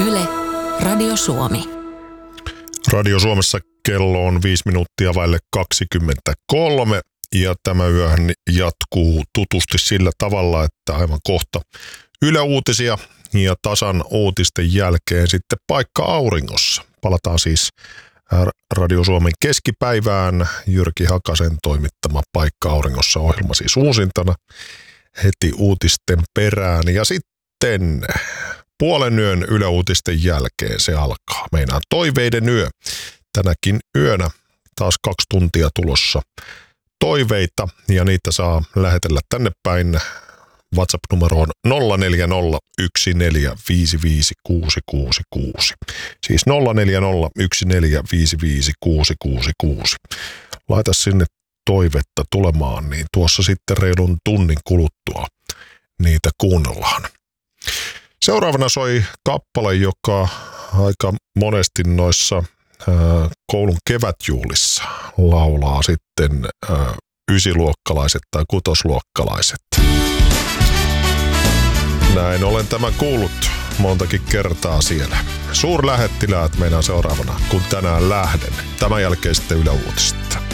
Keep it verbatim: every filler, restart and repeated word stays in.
Yle, Radio Suomi. Radio Suomessa kello on viisi minuuttia vaille kaksikymmentäkolme ja tämä yöhän jatkuu tutusti sillä tavalla, että aivan kohta Yle Uutisia ja tasan uutisten jälkeen sitten Paikka auringossa. Palataan siis Radio Suomen keskipäivään. Jyrki Hakasen toimittama Paikka auringossa -ohjelma siis uusintana heti uutisten perään. Ja sitten puolen yön Yle Uutisten jälkeen se alkaa. Meinaan toiveiden yö. Tänäkin yönä taas kaksi tuntia tulossa toiveita ja niitä saa lähetellä tänne päin WhatsApp-numeroon nolla neljä nolla yksi neljä viisi viisi kuusi kuusi kuusi. Siis nolla neljä nolla yksi neljä viisi viisi kuusi kuusi kuusi. Laita sinne toivetta tulemaan, niin tuossa sitten reilun tunnin kuluttua niitä kuunnellaan. Seuraavana soi kappale, joka aika monesti noissa ää, koulun kevätjuhlissa laulaa sitten ää, ysiluokkalaiset tai kutosluokkalaiset. Näin olen tämän kuullut montakin kertaa siellä. Suurlähettiläät meinaan seuraavana, kun tänään lähden. Tämän jälkeen sitten Yle Uutiset.